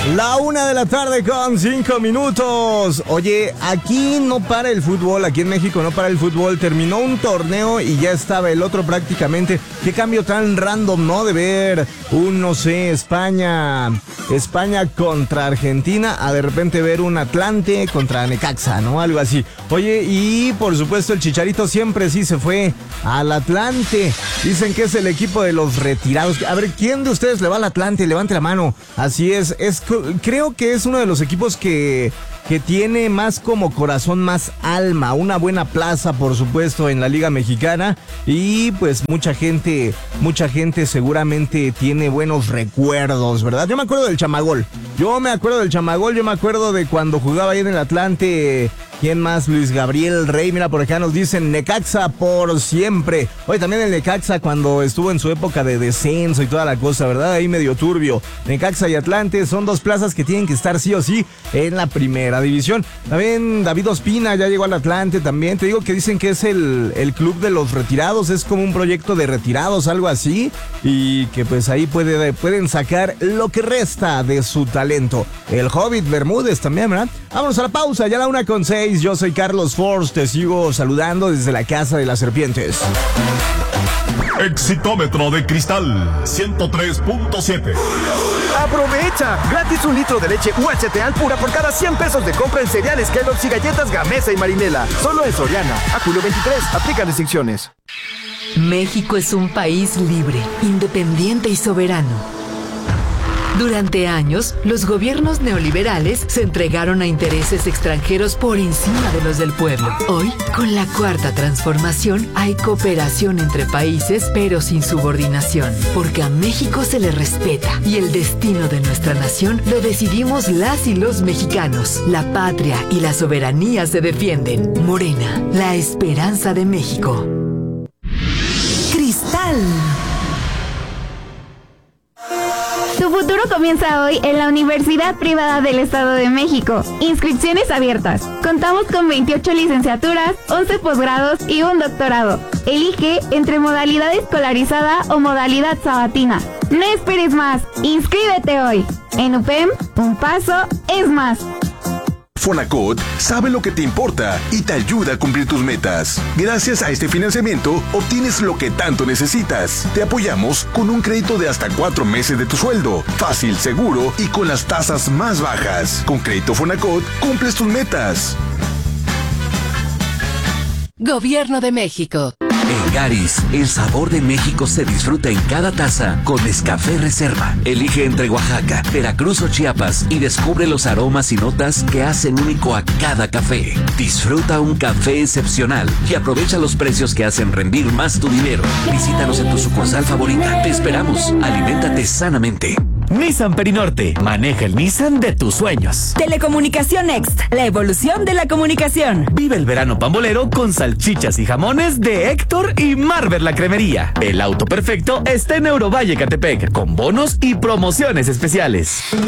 La 1:05 p.m. Oye, aquí no para el fútbol, aquí en México no para el fútbol. Terminó un torneo y ya estaba el otro prácticamente. Qué cambio tan random, ¿no? De ver España contra Argentina, a de repente ver un Atlante contra Necaxa, ¿no? Algo así. Oye, y por supuesto el Chicharito siempre sí se fue al Atlante. Dicen que es el equipo de los retirados. A ver, ¿quién de ustedes le va al Atlante? Levante la mano. Así es, creo que es uno de los equipos que tiene más como corazón, más alma, una buena plaza, por supuesto, en la Liga Mexicana, y pues mucha gente seguramente tiene buenos recuerdos, ¿verdad? Yo me acuerdo del Chamagol, yo me acuerdo de cuando jugaba ahí en el Atlante. ¿Quién más? Luis Gabriel Rey. Mira, por acá nos dicen Necaxa por siempre. Oye, también el Necaxa cuando estuvo en su época de descenso y toda la cosa, ¿verdad? Ahí medio turbio. Necaxa y Atlante son dos plazas que tienen que estar sí o sí en la primera división. También David Ospina ya llegó al Atlante también. Te digo que dicen que es el club de los retirados. Es como un proyecto de retirados, algo así. Y que pues ahí pueden sacar lo que resta de su talento. El Hobbit Bermúdez también, ¿verdad? Vámonos a la pausa, ya la 1:06. Yo soy Carlos Force, te sigo saludando desde la Casa de las Serpientes. Exitómetro de cristal 103.7. ¡Aprovecha! Gratis 1 litro de leche UHT Alpura por cada 100 pesos de compra en cereales Kellogg's y galletas Gamesa y Marinela. Solo en Soriana. A julio 23. Aplican restricciones. México es un país libre, independiente y soberano. Durante años, los gobiernos neoliberales se entregaron a intereses extranjeros por encima de los del pueblo. Hoy, con la Cuarta Transformación, hay cooperación entre países, pero sin subordinación. Porque a México se le respeta y el destino de nuestra nación lo decidimos las y los mexicanos. La patria y la soberanía se defienden. Morena, la esperanza de México. Cristal. Tu futuro comienza hoy en la Universidad Privada del Estado de México. Inscripciones abiertas. Contamos con 28 licenciaturas, 11 posgrados y un doctorado. Elige entre modalidad escolarizada o modalidad sabatina. No esperes más. Inscríbete hoy. En UPEM, un paso es más. Fonacot sabe lo que te importa y te ayuda a cumplir tus metas. Gracias a este financiamiento, obtienes lo que tanto necesitas. Te apoyamos con un crédito de hasta 4 meses de tu sueldo. Fácil, seguro y con las tasas más bajas. Con Crédito Fonacot, cumples tus metas. Gobierno de México. En Garis, el sabor de México se disfruta en cada taza con Nescafé Reserva. Elige entre Oaxaca, Veracruz o Chiapas y descubre los aromas y notas que hacen único a cada café. Disfruta un café excepcional y aprovecha los precios que hacen rendir más tu dinero. Visítanos en tu sucursal favorita. Te esperamos. Aliméntate sanamente. Nissan Perinorte. Maneja el Nissan de tus sueños. Telecomunicación Next. La evolución de la comunicación. Vive el verano pambolero con salchichas y jamones de Héctor y Marver la Cremería. El auto perfecto está en Eurovalle Catepec, con bonos y promociones especiales.